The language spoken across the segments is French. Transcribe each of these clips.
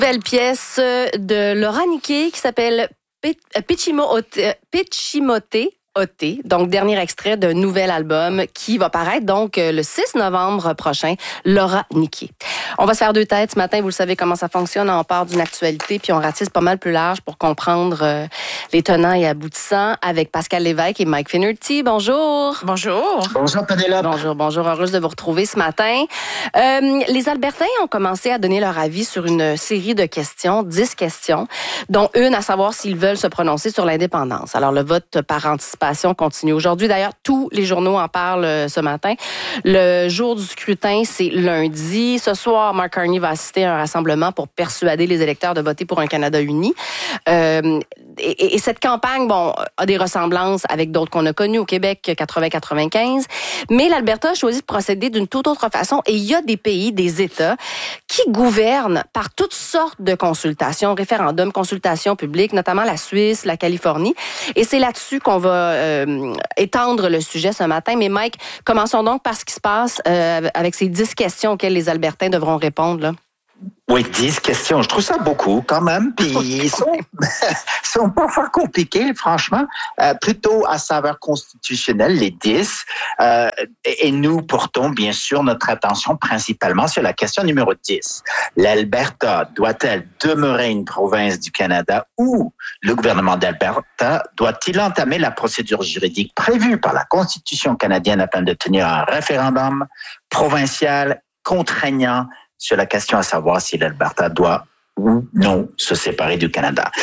Nouvelle pièce de Laura Niquet qui s'appelle Pichimote. Donc, dernier extrait d'un nouvel album qui va paraître donc le 6 novembre prochain, Laura Niquet. On va se faire deux têtes ce matin. Vous le savez comment ça fonctionne. On part d'une actualité puis on ratisse pas mal plus large pour comprendre les tenants et aboutissants avec Pascal Lévesque et Mike Finnerty. Bonjour. Bonjour. Bonjour, Pénélope. Bonjour. Heureuse de vous retrouver ce matin. Les Albertains ont commencé à donner leur avis sur une série de questions, 10 questions, dont une à savoir s'ils veulent se prononcer sur l'indépendance. Alors, le vote par anticipation continue aujourd'hui. D'ailleurs, tous les journaux en parlent ce matin. Le jour du scrutin, c'est lundi. Ce soir, Mark Carney va assister à un rassemblement pour persuader les électeurs de voter pour un Canada uni. Et cette campagne, a des ressemblances avec d'autres qu'on a connues au Québec, 80-95. Mais l'Alberta a choisi de procéder d'une toute autre façon. Et il y a des pays, des États, qui gouvernent par toutes sortes de consultations, référendums, consultations publiques, notamment la Suisse, la Californie. Et c'est là-dessus qu'on va étendre le sujet ce matin. Mais Mike, commençons donc par ce qui se passe avec ces 10 questions auxquelles les Albertains devront répondre, là. Oui, 10 questions. Je trouve ça beaucoup quand même. Puis ils sont pas fort compliqués, franchement. Plutôt à saveur constitutionnelle, les 10. Et nous portons bien sûr notre attention principalement sur la question numéro 10. L'Alberta doit-elle demeurer une province du Canada ou le gouvernement d'Alberta doit-il entamer la procédure juridique prévue par la Constitution canadienne afin de tenir un référendum provincial contraignant sur la question à savoir si l'Alberta doit ou non se séparer du Canada.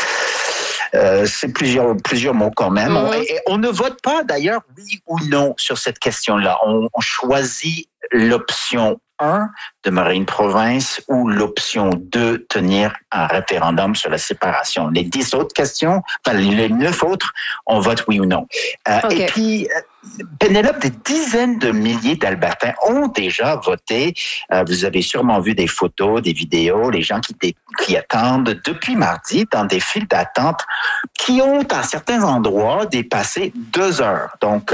C'est plusieurs mots quand même. Et on ne vote pas d'ailleurs oui ou non sur cette question-là. On choisit l'option 1, demeurer une province, ou l'option 2, tenir un référendum sur la séparation. Les 10 autres questions, les 9 autres, on vote oui ou non. Okay. Et puis, Pénélope, des dizaines de milliers d'Albertains ont déjà voté. Vous avez sûrement vu des photos, des vidéos, les gens qui attendent depuis mardi dans des files d'attente qui ont, à certains endroits, dépassé 2 heures. Donc,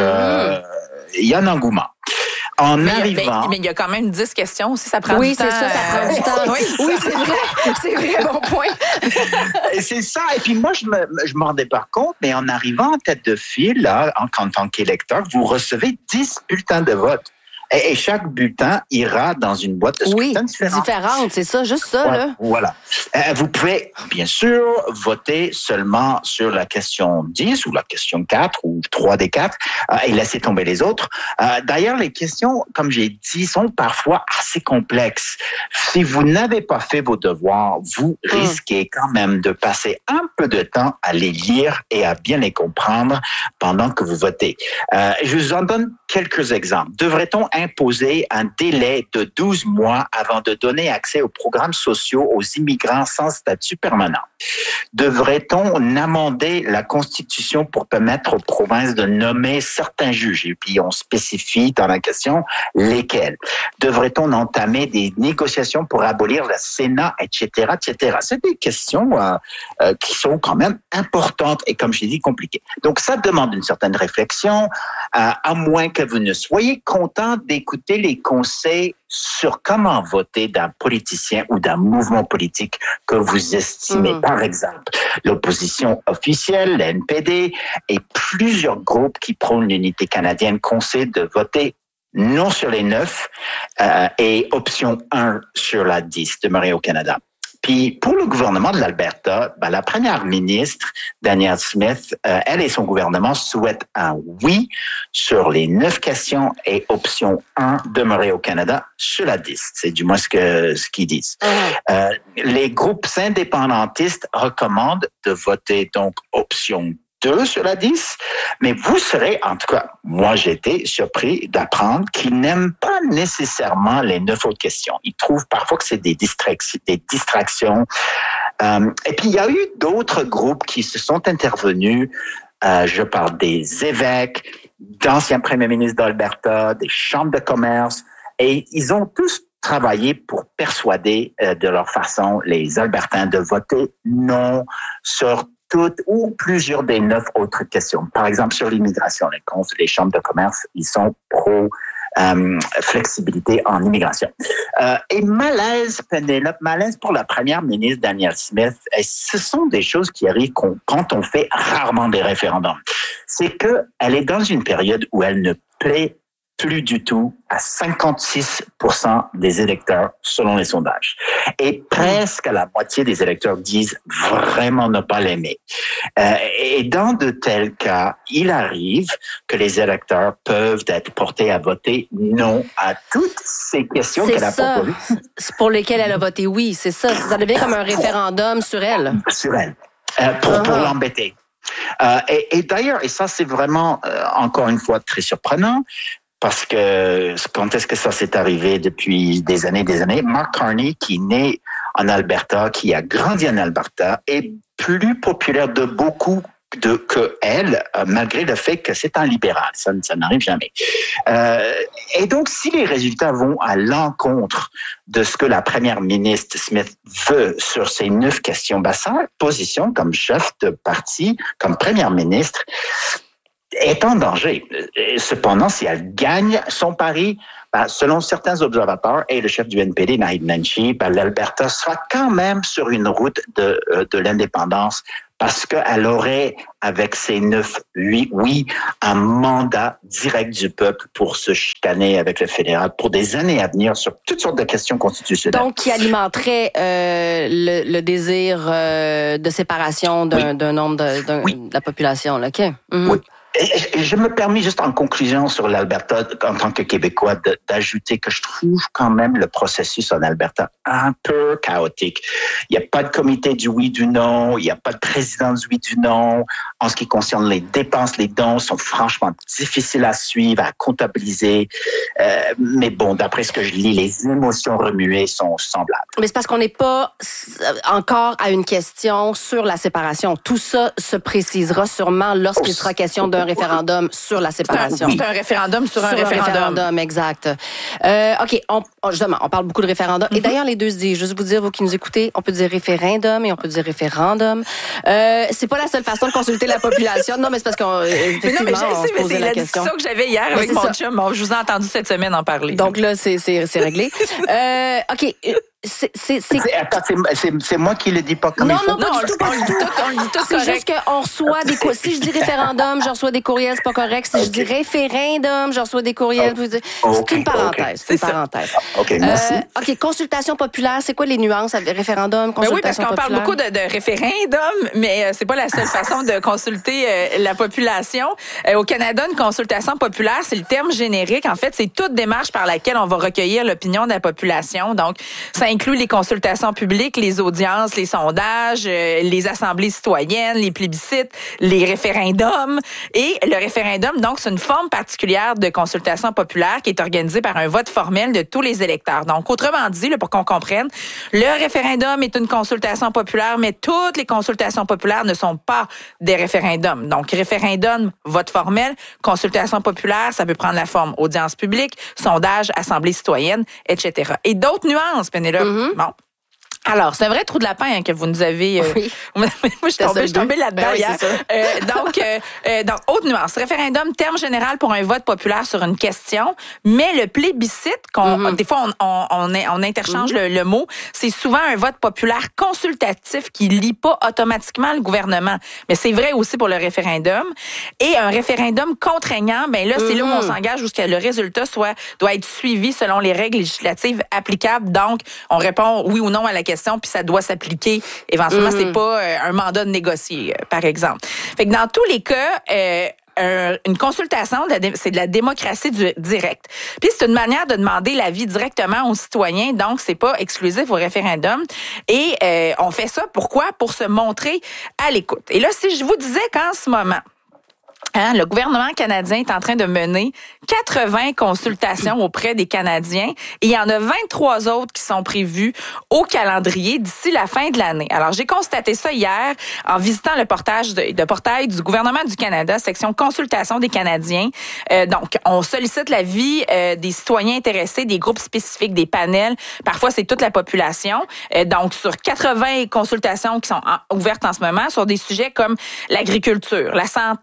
il y a un engouement. Mais il y a quand même 10 questions aussi, ça prend du temps. Oui, c'est ça prend du temps. Oui, c'est vrai, bon point. Et c'est ça. Et puis moi, je m'en rendais pas compte, mais en arrivant en tête de file, là, en tant qu'électeur, vous recevez 10 bulletins de vote. Et chaque bulletin ira dans une boîte de scrutin différente, c'est ça, juste ça. Voilà, là. Voilà. Vous pouvez, bien sûr, voter seulement sur la question 10 ou la question 4 ou 3 des 4 et laisser tomber les autres. D'ailleurs, les questions, comme j'ai dit, sont parfois assez complexes. Si vous n'avez pas fait vos devoirs, vous risquez quand même de passer un peu de temps à les lire et à bien les comprendre pendant que vous votez. Je vous en donne quelques exemples. Devrait-on imposer un délai de 12 mois avant de donner accès aux programmes sociaux aux immigrants sans statut permanent? Devrait-on amender la Constitution pour permettre aux provinces de nommer certains juges? Et puis, on spécifie dans la question lesquels. Devrait-on entamer des négociations pour abolir le Sénat, etc., etc.? C'est des questions qui sont quand même importantes et, comme j'ai dit, compliquées. Donc, ça demande une certaine réflexion, à moins que vous ne soyez content d'écouter les conseils sur comment voter d'un politicien ou d'un mouvement politique que vous estimez. Par exemple, l'opposition officielle, la NPD, et plusieurs groupes qui prônent l'unité canadienne conseillent de voter non sur les 9 et option 1 sur la 10, demeurer au Canada. Puis, pour le gouvernement de l'Alberta, la première ministre, Danielle Smith, elle et son gouvernement souhaitent un oui sur les 9 questions et option 1, demeurer au Canada sur la 10. C'est du moins ce qu'ils disent. Les groupes indépendantistes recommandent de voter donc option 2 sur la 10, mais vous serez, en tout cas, moi j'ai été surpris d'apprendre qu'ils n'aiment pas nécessairement les 9 autres questions. Ils trouvent parfois que c'est des distractions. Et puis il y a eu d'autres groupes qui se sont intervenus. Je parle des évêques, d'anciens premiers ministres d'Alberta, des chambres de commerce, et ils ont tous travaillé pour persuader de leur façon les Albertains de voter non sur toutes ou plusieurs des 9 autres questions. Par exemple, sur l'immigration, les chambres de commerce, ils sont pro flexibilité en immigration. Et malaise, Penelope, malaise pour la première ministre Danielle Smith. Et ce sont des choses qui arrivent quand on fait rarement des référendums. C'est que elle est dans une période où elle ne plaît plus du tout à 56% des électeurs selon les sondages. Et presque à la moitié des électeurs disent vraiment ne pas l'aimer. Et dans de tels cas, il arrive que les électeurs peuvent être portés à voter non à toutes ces questions qu'elle a proposées. C'est pour lesquelles elle a voté oui, c'est ça. Ça devient comme un référendum sur elle. Sur elle. Pour l'embêter. Et d'ailleurs, et ça c'est vraiment, encore une fois, très surprenant, parce que quand est-ce que ça s'est arrivé depuis des années, Mark Carney, qui est né en Alberta, qui a grandi en Alberta, est plus populaire de beaucoup que elle, malgré le fait que c'est un libéral. Ça n'arrive jamais. Et donc, si les résultats vont à l'encontre de ce que la première ministre Smith veut sur ces 9 questions, sa position comme chef de parti, comme première ministre, est en danger. Cependant, si elle gagne son pari, selon certains observateurs et le chef du NPD, Naheed Nenshi, l'Alberta sera quand même sur une route de l'indépendance parce qu'elle aurait, avec ses 9 oui, un mandat direct du peuple pour se chicaner avec le fédéral pour des années à venir sur toutes sortes de questions constitutionnelles. Donc, qui alimenterait le désir de séparation d'un nombre de la population, là. OK. Mm-hmm. Oui. Et je me permets juste en conclusion sur l'Alberta, en tant que Québécois, d'ajouter que je trouve quand même le processus en Alberta un peu chaotique. Il n'y a pas de comité du oui, du non, il n'y a pas de président du oui, du non. En ce qui concerne les dépenses, les dons sont franchement difficiles à suivre, à comptabiliser. Mais bon, d'après ce que je lis, les émotions remuées sont semblables. Mais c'est parce qu'on n'est pas encore à une question sur la séparation. Tout ça se précisera sûrement lorsqu'il sera question d'un référendum sur la séparation. C'est un référendum sur un référendum. Exact. OK, justement, on parle beaucoup de référendum. Et d'ailleurs, les deux se disent, juste vous dire, vous qui nous écoutez, on peut dire référendum et on peut dire référendum. C'est pas la seule façon de consulter la population. Non, mais c'est parce qu'on se posait la question. C'est ça que j'avais hier avec mon chum. Bon, je vous ai entendu cette semaine en parler. Donc là, c'est réglé. OK. C'est moi qui le dis pas comme il faut. Non, pas du tout. On le dit tout. C'est juste qu'on reçoit des courriels. Si je dis référendum, je reçois des courriels, c'est pas correct. Si je dis référendum, je reçois des courriels. C'est une parenthèse. C'est une parenthèse. OK, merci. OK, consultation populaire, c'est quoi les nuances avec référendum, consultation populaire? Oui, parce qu'on parle beaucoup de référendum, mais c'est pas la seule façon de consulter la population. Au Canada, une consultation populaire, c'est le terme générique. En fait, c'est toute démarche par laquelle on va recueillir l'opinion de la population. Donc, ça inclut les consultations publiques, les audiences, les sondages, les assemblées citoyennes, les plébiscites, les référendums. Et le référendum, donc, c'est une forme particulière de consultation populaire qui est organisée par un vote formel de tous les électeurs. Donc, autrement dit, là, pour qu'on comprenne, le référendum est une consultation populaire, mais toutes les consultations populaires ne sont pas des référendums. Donc, référendum, vote formel, consultation populaire, ça peut prendre la forme audience publique, sondage, assemblée citoyenne, etc. Et d'autres nuances, Penelope. Mm-hmm. Bon. Alors, c'est un vrai trou de lapin que vous nous avez... Oui. Moi, je suis tombée là-dedans hier. Donc, autre nuance. Référendum, terme général pour un vote populaire sur une question, mais le plébiscite, des fois, on interchange le mot, c'est souvent un vote populaire consultatif qui lie pas automatiquement le gouvernement. Mais c'est vrai aussi pour le référendum. Et un référendum contraignant, ben là, c'est là où on s'engage, où le résultat doit être suivi selon les règles législatives applicables. Donc, on répond oui ou non à la question, puis ça doit s'appliquer. Éventuellement, c'est pas un mandat de négocier, par exemple. Fait que dans tous les cas, une consultation, c'est de la démocratie directe. Puis c'est une manière de demander l'avis directement aux citoyens, donc c'est pas exclusif au référendum. Et on fait ça, pourquoi? Pour se montrer à l'écoute. Et là, si je vous disais qu'en ce moment, le gouvernement canadien est en train de mener 80 consultations auprès des Canadiens et il y en a 23 autres qui sont prévues au calendrier d'ici la fin de l'année. Alors, j'ai constaté ça hier en visitant le portail du gouvernement du Canada, section consultation des Canadiens. Donc, on sollicite l'avis des citoyens intéressés, des groupes spécifiques, des panels. Parfois, c'est toute la population. Donc, sur 80 consultations qui sont ouvertes en ce moment sur des sujets comme l'agriculture, la santé,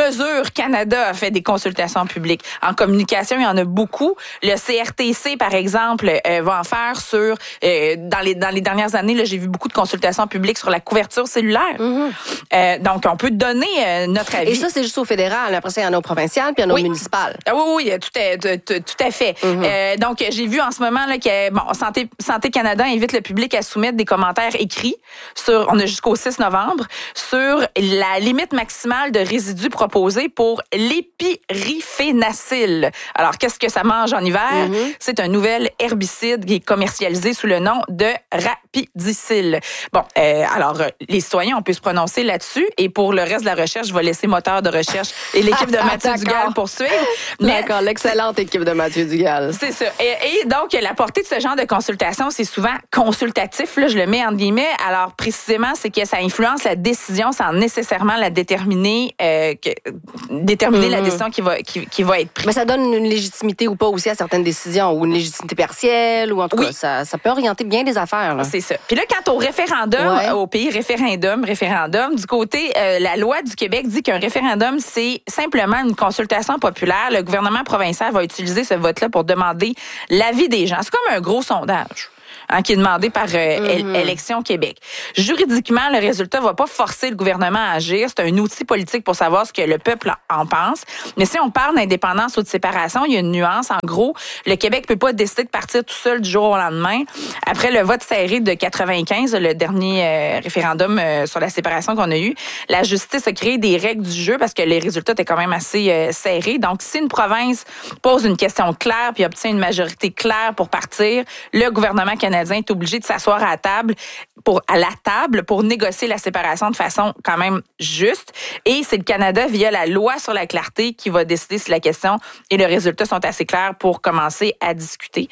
Mesure Canada a fait des consultations publiques. En communication, il y en a beaucoup. Le CRTC, par exemple, va en faire sur... dans les dernières années, là, j'ai vu beaucoup de consultations publiques sur la couverture cellulaire. Donc, on peut donner notre avis. Et ça, c'est juste au fédéral. Après ça, il y en a au provincial, puis il y en a au municipal. Ah oui, tout à fait. Donc, j'ai vu en ce moment là, que Santé Canada invite le public à soumettre des commentaires écrits on a jusqu'au 6 novembre, sur la limite maximale de résidus proposés pour l'épiriphénacil. Alors, qu'est-ce que ça mange en hiver? C'est un nouvel herbicide qui est commercialisé sous le nom de Rapidicil. Bon, alors, les citoyens, on peut se prononcer là-dessus. Et pour le reste de la recherche, je vais laisser moteur de recherche et l'équipe de Mathieu Dugal poursuivre. D'accord, l'excellente équipe de Mathieu Dugal. C'est ça. Et donc, la portée de ce genre de consultation, c'est souvent consultatif. Là, je le mets entre guillemets. Alors, précisément, c'est que ça influence la décision sans nécessairement la déterminer la décision qui va être prise. Mais ça donne une légitimité ou pas aussi à certaines décisions, ou une légitimité partielle, ou en tout cas, ça peut orienter bien des affaires. Là. C'est ça. Puis là, quant au référendum, au pays, référendum, du côté, la loi du Québec dit qu'un référendum, c'est simplement une consultation populaire. Le gouvernement provincial va utiliser ce vote-là pour demander l'avis des gens. C'est comme un gros sondage. Qui est demandé par Élections Québec. Juridiquement, le résultat va pas forcer le gouvernement à agir. C'est un outil politique pour savoir ce que le peuple en pense. Mais si on parle d'indépendance ou de séparation, il y a une nuance. En gros, le Québec peut pas décider de partir tout seul du jour au lendemain. Après le vote serré de 95, le dernier référendum sur la séparation qu'on a eu, la justice a créé des règles du jeu parce que les résultats étaient quand même assez serrés. Donc, si une province pose une question claire puis obtient une majorité claire pour partir, le gouvernement canadien est obligé de s'asseoir à la table pour négocier la séparation de façon quand même juste. Et c'est le Canada, via la loi sur la clarté, qui va décider si la question et le résultat sont assez clairs pour commencer à discuter.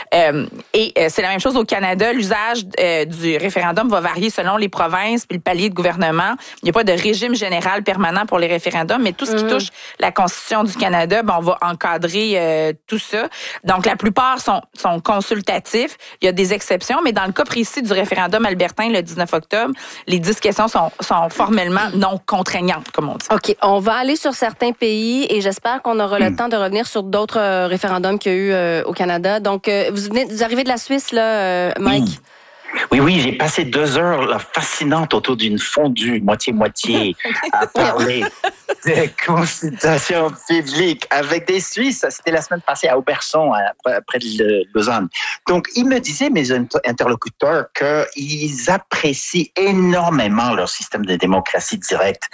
C'est la même chose au Canada. L'usage du référendum va varier selon les provinces puis le palier de gouvernement. Il n'y a pas de régime général permanent pour les référendums, mais tout ce qui touche la Constitution du Canada, on va encadrer tout ça. Donc, la plupart sont consultatifs. Il y a des exceptions, mais dans le cas précis du référendum albertain le 19 octobre, les 10 questions sont formellement non contraignantes, comme on dit. OK. On va aller sur certains pays et j'espère qu'on aura le temps de revenir sur d'autres référendums qu'il y a eu au Canada. Donc, vous arrivez de la Suisse, là, Mike? Oui, j'ai passé 2 heures là, fascinantes autour d'une fondue moitié-moitié à parler de consultation publique avec des Suisses. C'était la semaine passée à Auberson, près de Lausanne. Donc, ils me disaient, mes interlocuteurs, qu'ils apprécient énormément leur système de démocratie directe.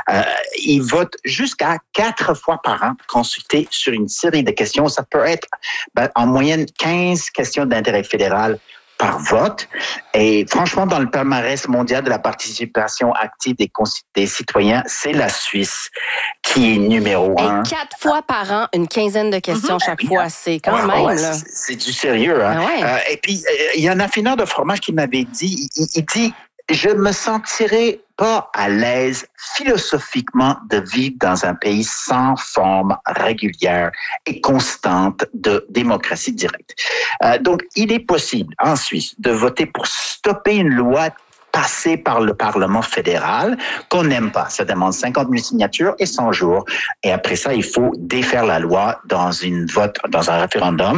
Ils votent jusqu'à 4 fois par an, consultés sur une série de questions. Ça peut être en moyenne 15 questions d'intérêt fédéral par vote. Et franchement, dans le palmarès mondial de la participation active des citoyens, c'est la Suisse qui est numéro 1. Et 4 fois par an, une quinzaine de questions chaque fois. C'est quand même, là. C'est du sérieux, hein. Et puis, il y a un affineur de fromage qui m'avait dit, il dit, je me sentirais pas à l'aise philosophiquement de vivre dans un pays sans forme régulière et constante de démocratie directe. Donc, il est possible en Suisse de voter pour stopper une loi passée par le Parlement fédéral qu'on n'aime pas. Ça demande 50 000 signatures et 100 jours. Et après ça, il faut défaire la loi dans un référendum.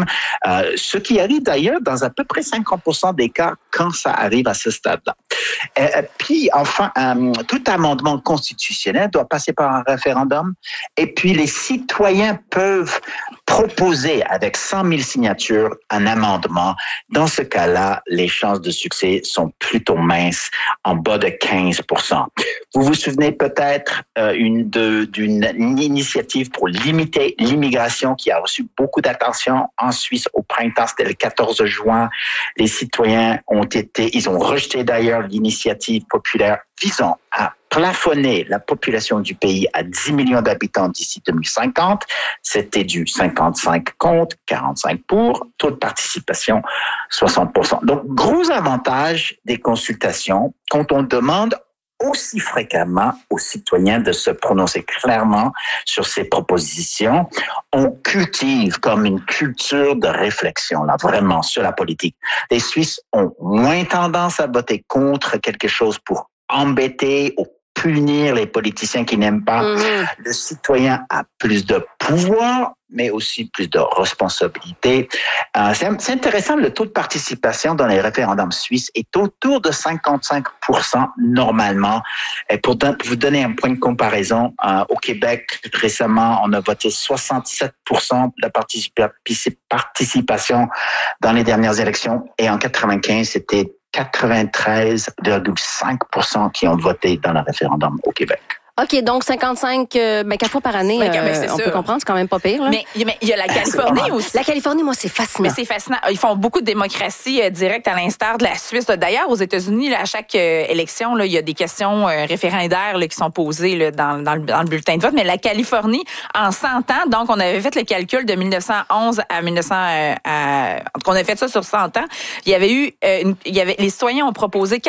Ce qui arrive d'ailleurs dans à peu près 50% des cas quand ça arrive à ce stade-là. Puis, enfin, tout amendement constitutionnel doit passer par un référendum. Et puis, les citoyens peuvent proposer avec 100 000 signatures un amendement. Dans ce cas-là, les chances de succès sont plutôt minces, en bas de 15%. Vous vous souvenez peut-être d'une initiative pour limiter l'immigration qui a reçu beaucoup d'attention en Suisse au printemps, c'était le 14 juin. Les citoyens ils ont rejeté d'ailleurs l'initiative populaire visant à plafonner la population du pays à 10 millions d'habitants d'ici 2050. C'était du 55 contre, 45 pour, taux de participation 60%. Donc, gros avantage des consultations quand on demande aussi fréquemment aux citoyens de se prononcer clairement sur ces propositions. On cultive comme une culture de réflexion, là, vraiment, sur la politique. Les Suisses ont moins tendance à voter contre quelque chose pour embêter ou punir les politiciens qui n'aiment pas. Le citoyen a plus de pouvoir, mais aussi plus de responsabilités. C'est intéressant, le taux de participation dans les référendums suisses est autour de 55% normalement. Et pour vous donner un point de comparaison, au Québec, récemment, on a voté 67% de la participation dans les dernières élections, et en 95, c'était 93,5% qui ont voté dans le référendum au Québec. OK, donc 55, 4 fois par année, on peut comprendre, c'est quand même pas pire. Là. Mais il y a la Californie aussi. La Californie, moi, c'est fascinant. Mais c'est fascinant. Ils font beaucoup de démocratie directe à l'instar de la Suisse. D'ailleurs, aux États-Unis, là, à chaque élection, là, il y a des questions référendaires là, qui sont posées là, dans le bulletin de vote. Mais la Californie, en 100 ans, donc on avait fait le calcul de 1911 à 1900... on a fait ça sur 100 ans. Il y avait eu... les citoyens ont proposé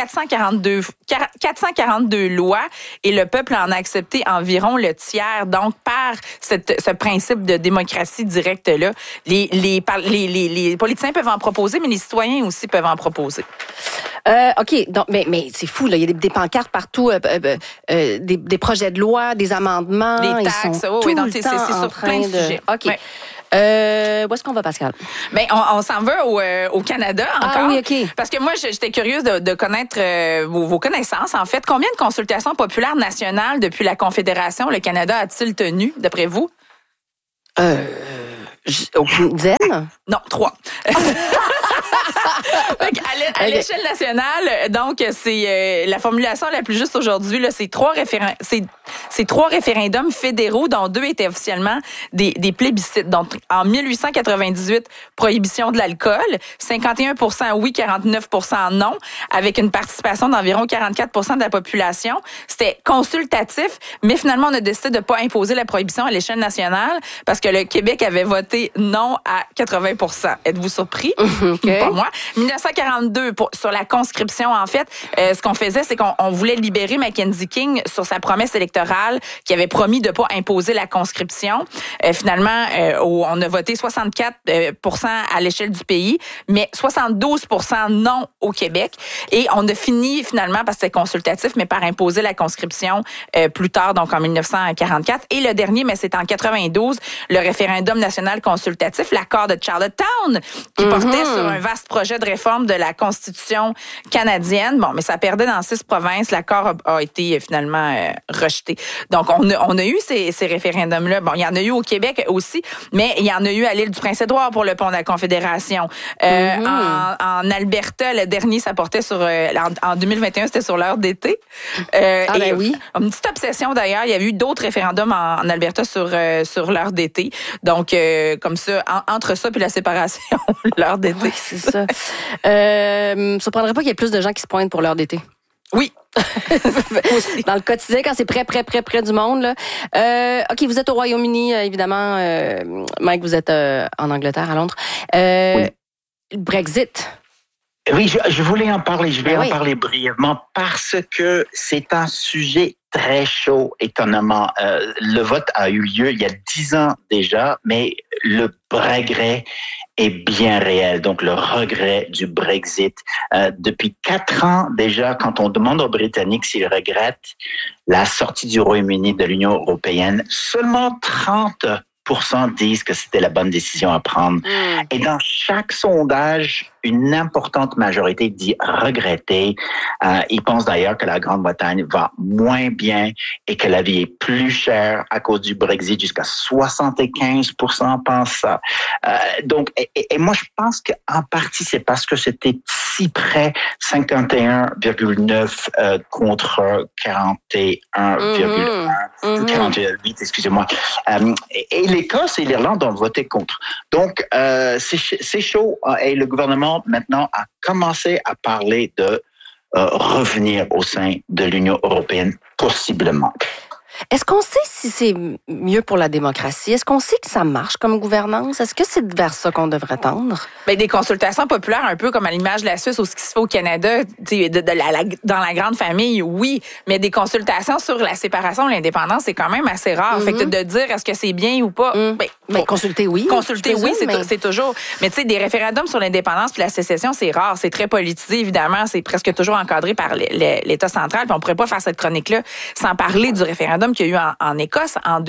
442 lois et le peuple en a accepté environ le tiers. Donc, par ce principe de démocratie directe-là, les politiciens peuvent en proposer, mais les citoyens aussi peuvent en proposer. OK, donc, mais c'est fou, là. Il y a des pancartes partout, des projets de loi, des amendements. Des taxes, ils sont tout donc le temps c'est sur plein de sujets. OK. Ouais. Où est-ce qu'on va, Pascal? Ben, on s'en va au Canada encore. Ah oui, OK. Parce que moi, j'étais curieuse de connaître vos connaissances. En fait, combien de consultations populaires nationales depuis la Confédération le Canada a-t-il tenu, d'après vous? Aucune dizaine? Non, 3. À l'échelle nationale, donc c'est la formulation la plus juste aujourd'hui. Là, c'est 3 référendums fédéraux, dont 2 étaient officiellement des plébiscites. Donc, en 1898, prohibition de l'alcool, 51% oui, 49% non, avec une participation d'environ 44% de la population. C'était consultatif, mais finalement, on a décidé de pas imposer la prohibition à l'échelle nationale parce que le Québec avait voté non à 80%. Êtes-vous surpris? Okay. Pas moi. 1942, sur la conscription, en fait, ce qu'on faisait, c'est qu'on voulait libérer Mackenzie King sur sa promesse électorale qui avait promis de pas imposer la conscription. Finalement, on a voté 64% à l'échelle du pays, mais 72% non au Québec. Et on a fini, finalement, parce que c'était consultatif, mais par imposer la conscription plus tard, donc en 1944. Et le dernier, mais c'est en 92, le référendum national consultatif, l'accord de Charlottetown, qui portait sur un vaste projet de réforme de la Constitution canadienne. Bon, mais ça perdait dans 6 provinces. L'accord a été finalement rejeté. Donc, on a eu ces référendums-là. Bon, il y en a eu au Québec aussi, mais il y en a eu à l'île du Prince-Édouard pour le pont de la Confédération. En Alberta, le dernier, ça portait sur... en 2021, c'était sur l'heure d'été. Ben oui. Une petite obsession, d'ailleurs. Il y avait eu d'autres référendums en Alberta sur l'heure d'été. Donc, comme ça, entre ça puis la séparation, l'heure d'été. Oui, c'est ça. Ça ne prendrait pas qu'il y ait plus de gens qui se pointent pour l'heure d'été. Oui. Dans le quotidien, quand c'est près du monde. Là. OK, vous êtes au Royaume-Uni, évidemment. Mike, vous êtes en Angleterre, à Londres. Oui. Le Brexit. Oui, je voulais en parler. Je vais en parler brièvement parce que c'est un sujet très chaud, étonnamment. Le vote a eu lieu il y a 10 ans déjà, mais le regret est bien réel. Donc, le regret du Brexit. Depuis 4 ans déjà, quand on demande aux Britanniques s'ils regrettent la sortie du Royaume-Uni de l'Union européenne, seulement 30% disent que c'était la bonne décision à prendre. Et dans chaque sondage, une importante majorité dit regretter. Ils pensent d'ailleurs que la Grande-Bretagne va moins bien et que la vie est plus chère à cause du Brexit. Jusqu'à 75% pensent ça. Donc, et moi, je pense qu'en partie, c'est parce que c'était si près, 51,9 contre 41,1, 48, excusez-moi. Et l'Écosse et l'Irlande ont voté contre. Donc, c'est chaud et le gouvernement maintenant a commencé à parler de revenir au sein de l'Union européenne, possiblement. Est-ce qu'on sait si c'est mieux pour la démocratie? Est-ce qu'on sait que ça marche comme gouvernance? Est-ce que c'est vers ça qu'on devrait tendre? Bien, des consultations populaires, un peu comme à l'image de la Suisse ou ce qui se fait au Canada, dans la grande famille, oui. Mais des consultations sur la séparation ou l'indépendance, c'est quand même assez rare. Fait que de dire est-ce que c'est bien ou pas, consulter, oui. Consulter, oui, c'est toujours. Mais tu sais, des référendums sur l'indépendance puis la sécession, c'est rare. C'est très politisé, évidemment. C'est presque toujours encadré par l'État central. Puis on pourrait pas faire cette chronique-là sans parler du référendum qu'il y a eu en Écosse en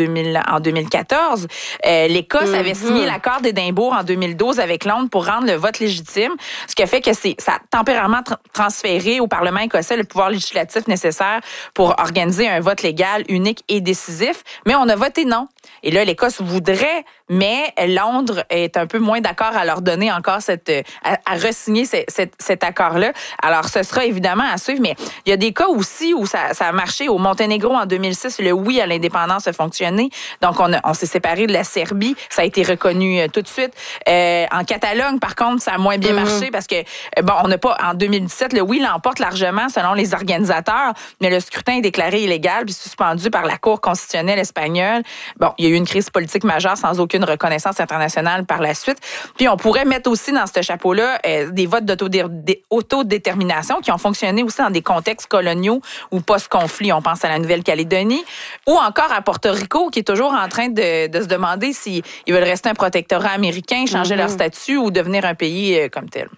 2014. L'Écosse avait signé l'accord d'Édimbourg en 2012 avec Londres pour rendre le vote légitime, ce qui a fait que ça a tempérairement transféré au Parlement écossais le pouvoir législatif nécessaire pour organiser un vote légal, unique et décisif. Mais on a voté non. Et là, l'Écosse voudrait, mais Londres est un peu moins d'accord à leur donner encore à re-signer cet accord-là. Alors, ce sera évidemment à suivre, mais il y a des cas aussi où ça a marché. Au Monténégro, en 2006, le oui à l'indépendance a fonctionné. Donc, on s'est séparé de la Serbie. Ça a été reconnu tout de suite. En Catalogne, par contre, ça a moins bien marché parce que, on n'a pas, en 2017, le oui l'emporte largement selon les organisateurs, mais le scrutin est déclaré illégal puis suspendu par la Cour constitutionnelle espagnole. Bon, il y a eu une crise politique majeure sans aucune reconnaissance internationale par la suite. Puis on pourrait mettre aussi dans ce chapeau-là des votes d'autodétermination qui ont fonctionné aussi dans des contextes coloniaux ou post-conflit. On pense à la Nouvelle-Calédonie ou encore à Porto Rico qui est toujours en train de se demander s'ils veulent rester un protectorat américain, changer leur statut ou devenir un pays comme tel.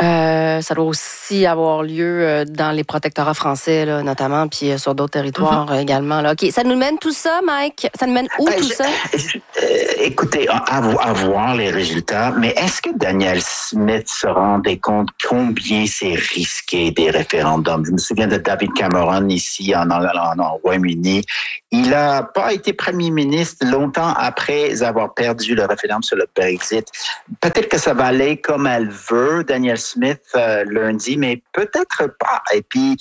Ça doit aussi avoir lieu dans les protectorats français, là, notamment, puis sur d'autres territoires également. Là. OK, ça nous mène tout ça, Mike? Ça nous mène où tout ça? Écoutez, à voir les résultats, mais est-ce que Daniel Smith se rendait compte combien c'est risqué des référendums? Je me souviens de David Cameron ici en Royaume-Uni. Il n'a pas été premier ministre longtemps après avoir perdu le référendum sur le Brexit. Peut-être que ça va aller comme elle veut, Daniel Smith, lundi, mais peut-être pas. Et puis,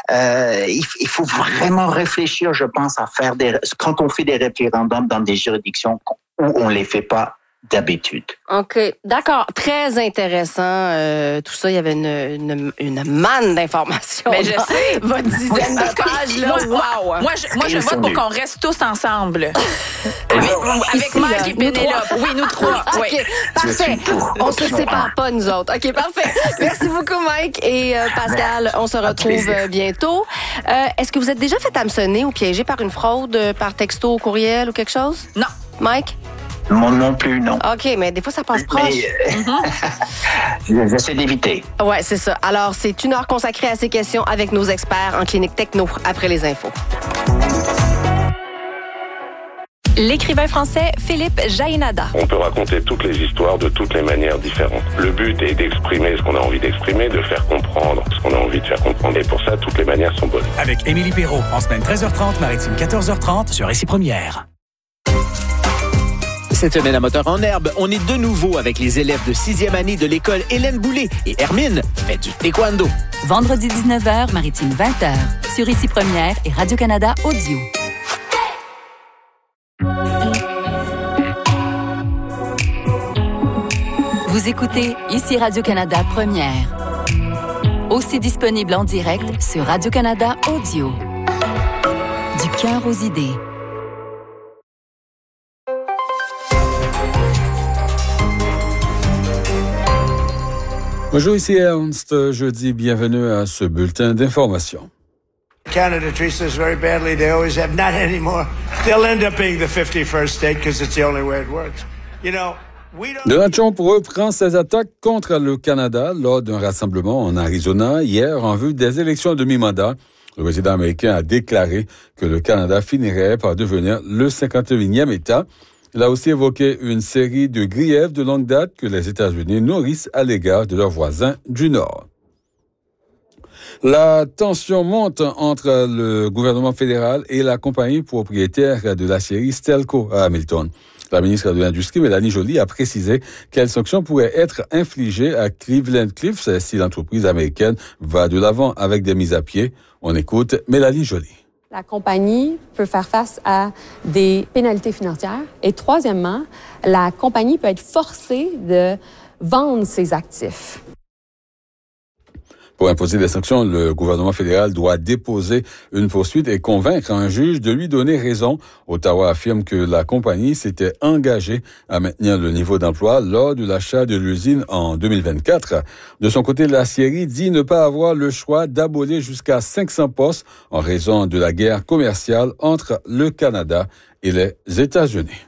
il faut vraiment réfléchir, je pense, à faire quand on fait des référendums dans des juridictions où on les fait pas d'habitude. OK. D'accord. Très intéressant. Tout ça, il y avait une manne d'informations. Mais je sais. Votre dizaine de pages, là. Wow. Moi, je vote pour qu'on reste tous ensemble. avec Mike et Pénélope. Oui, nous trois. OK. Oui. Parfait. On se sépare pas, nous autres. OK, parfait. Merci beaucoup, Mike et Pascal. On se retrouve bientôt. Est-ce que vous êtes déjà fait hameçonner ou piégé par une fraude, par texto ou courriel ou quelque chose? Non. Mike? Non plus, non. OK, mais des fois, ça passe proche. J'essaie d'éviter. Ouais, c'est ça. Alors, c'est une heure consacrée à ces questions avec nos experts en clinique techno après les infos. L'écrivain français Philippe Jaénada. On peut raconter toutes les histoires de toutes les manières différentes. Le but est d'exprimer ce qu'on a envie d'exprimer, de faire comprendre ce qu'on a envie de faire comprendre. Et pour ça, toutes les manières sont bonnes. Avec Émilie Perrault, en semaine 13h30, maritime 14h30 sur Récit Première. Cette semaine à Moteur en herbe, on est de nouveau avec les élèves de 6e année de l'école Hélène Boulay et Hermine fait du taekwondo. Vendredi 19h, maritime 20h, sur Récit Première et Radio-Canada Audio. Vous écoutez ici Radio-Canada Première. Aussi disponible en direct sur Radio-Canada Audio. Du cœur aux idées. Bonjour, ici Ernst. Jeudi, bienvenue à ce bulletin d'information. Canada treats us very badly. They always have. Not anymore. They'll end up being the 51st state because it's the only way it works. You know, Donald Trump reprend ses attaques contre le Canada lors d'un rassemblement en Arizona hier en vue des élections à demi-mandat. Le président américain a déclaré que le Canada finirait par devenir le 51e État. Il a aussi évoqué une série de griefs de longue date que les États-Unis nourrissent à l'égard de leurs voisins du Nord. La tension monte entre le gouvernement fédéral et la compagnie propriétaire de l'aciérie Stelco à Hamilton. La ministre de l'Industrie, Mélanie Joly, a précisé quelles sanctions pourraient être infligées à Cleveland-Cliffs si l'entreprise américaine va de l'avant avec des mises à pied. On écoute Mélanie Joly. La compagnie peut faire face à des pénalités financières. Et troisièmement, la compagnie peut être forcée de vendre ses actifs. Pour imposer des sanctions, le gouvernement fédéral doit déposer une poursuite et convaincre un juge de lui donner raison. Ottawa affirme que la compagnie s'était engagée à maintenir le niveau d'emploi lors de l'achat de l'usine en 2024. De son côté, l'aciérie dit ne pas avoir le choix d'abolir jusqu'à 500 postes en raison de la guerre commerciale entre le Canada et les États-Unis.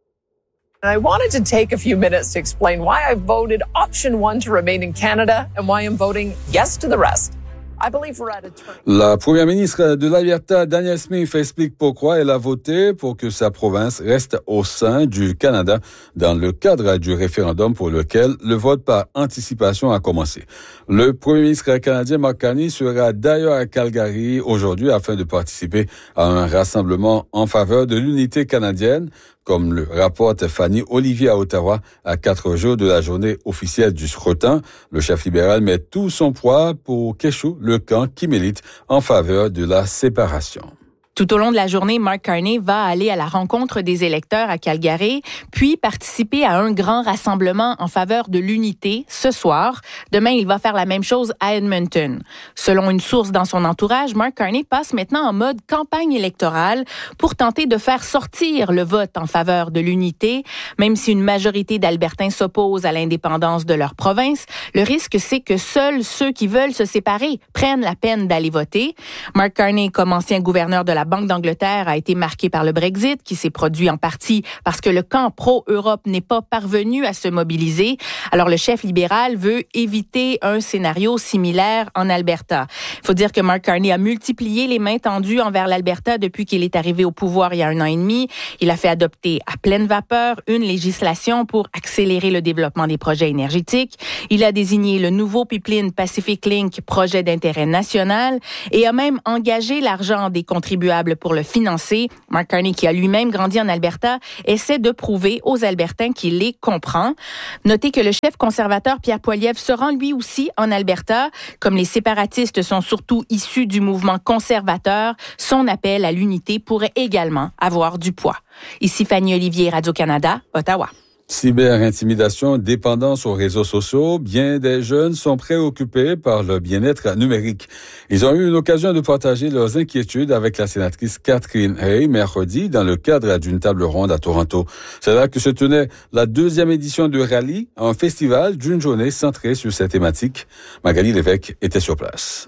I wanted to take a few minutes to explain why I voted option 1 to remain in Canada and why I'm voting yes to the rest. I believe we're at a turn. La première ministre de l'Alberta, Danielle Smith, explique pourquoi elle a voté pour que sa province reste au sein du Canada dans le cadre du référendum pour lequel le vote par anticipation a commencé. Le premier ministre canadien Mark Carney sera d'ailleurs à Calgary aujourd'hui afin de participer à un rassemblement en faveur de l'unité canadienne, comme le rapporte Fanny Olivier à Ottawa, à 4 jours de la journée officielle du scrutin. Le chef libéral met tout son poids pour Keshu, le camp qui milite en faveur de la séparation. Tout au long de la journée, Mark Carney va aller à la rencontre des électeurs à Calgary, puis participer à un grand rassemblement en faveur de l'unité ce soir. Demain, il va faire la même chose à Edmonton. Selon une source dans son entourage, Mark Carney passe maintenant en mode campagne électorale pour tenter de faire sortir le vote en faveur de l'unité. Même si une majorité d'Albertains s'opposent à l'indépendance de leur province, le risque, c'est que seuls ceux qui veulent se séparer prennent la peine d'aller voter. Mark Carney, comme ancien gouverneur de la Banque d'Angleterre, a été marqué par le Brexit, qui s'est produit en partie parce que le camp pro-Europe n'est pas parvenu à se mobiliser. Alors, le chef libéral veut éviter un scénario similaire en Alberta. Il faut dire que Mark Carney a multiplié les mains tendues envers l'Alberta depuis qu'il est arrivé au pouvoir il y a 1 an et demi. Il a fait adopter à pleine vapeur une législation pour accélérer le développement des projets énergétiques. Il a désigné le nouveau pipeline Pacific Link, projet d'intérêt national, et a même engagé l'argent des contribuables pour le financer. Mark Carney, qui a lui-même grandi en Alberta, essaie de prouver aux Albertains qu'il les comprend. Notez que le chef conservateur Pierre Poilievre se rend lui aussi en Alberta. Comme les séparatistes sont surtout issus du mouvement conservateur, son appel à l'unité pourrait également avoir du poids. Ici Fanny Olivier, Radio-Canada, Ottawa. Cyberintimidation, dépendance aux réseaux sociaux, bien des jeunes sont préoccupés par le bien-être numérique. Ils ont eu une occasion de partager leurs inquiétudes avec la sénatrice Catherine Hay mercredi dans le cadre d'une table ronde à Toronto. C'est là que se tenait la 2e édition de Rallye, un festival d'une journée centrée sur cette thématique. Magali Lévesque était sur place.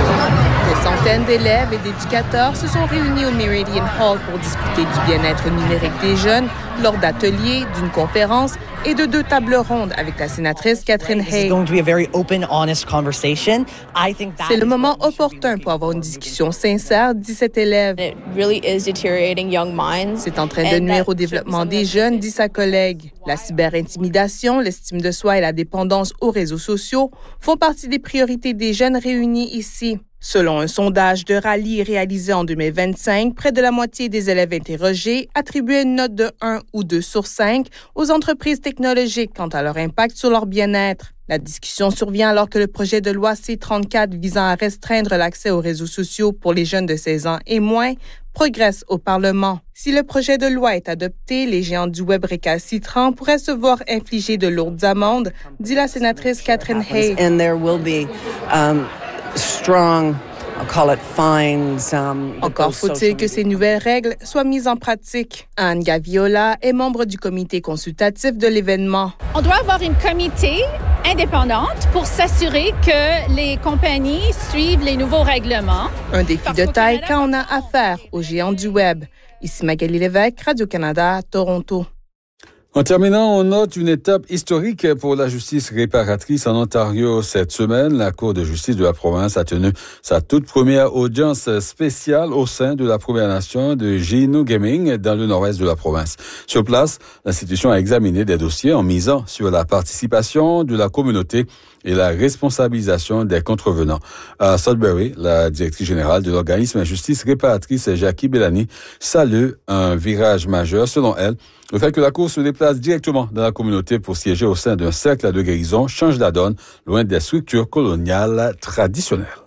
Des centaines d'élèves et d'éducateurs se sont réunis au Meridian Hall pour discuter du bien-être numérique des jeunes lors d'ateliers, d'une conférence et de 2 tables rondes avec la sénatrice Catherine Hay. C'est le moment opportun pour avoir une discussion sincère, dit cet élève. C'est en train de nuire au développement des jeunes, dit sa collègue. La cyberintimidation, l'estime de soi et la dépendance aux réseaux sociaux font partie des priorités des jeunes réunis ici. Selon un sondage de Rallye réalisé en 2025, près de la moitié des élèves interrogés attribuaient une note de 1 ou 2 sur 5 aux entreprises technologiques quant à leur impact sur leur bien-être. La discussion survient alors que le projet de loi C-34 visant à restreindre l'accès aux réseaux sociaux pour les jeunes de 16 ans et moins progresse au Parlement. Si le projet de loi est adopté, les géants du web récalcitrants pourraient se voir infliger de lourdes amendes, dit la sénatrice Catherine Hay. Encore faut-il que ces nouvelles règles soient mises en pratique. Anne Gaviola est membre du comité consultatif de l'événement. On doit avoir une comité indépendante pour s'assurer que les compagnies suivent les nouveaux règlements. Un défi de taille quand on a affaire aux géants du web. Ici Magali Lévesque, Radio-Canada, Toronto. En terminant, on note une étape historique pour la justice réparatrice en Ontario. Cette semaine, la Cour de justice de la province a tenu sa toute première audience spéciale au sein de la Première Nation de Jinoogaming dans le nord-est de la province. Sur place, l'institution a examiné des dossiers en misant sur la participation de la communauté et la responsabilisation des contrevenants. À Sudbury, la directrice générale de l'organisme Justice réparatrice Jackie Bellany salue un virage majeur, selon elle. Le fait que la Cour se déplace directement dans la communauté pour siéger au sein d'un cercle de guérison change la donne, loin des structures coloniales traditionnelles.